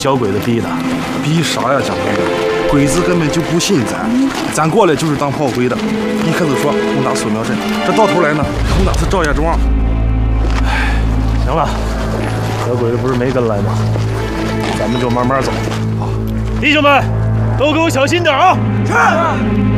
小鬼子逼的。 逼啥呀，蒋队长？鬼子根本就不信咱过来就是当炮灰的。一开始说攻打索苗镇，这到头来呢，攻打是赵家庄。 唉，行了，小鬼子不是没跟来吗？咱们就慢慢走。好，弟兄们，都给我小心点啊！是。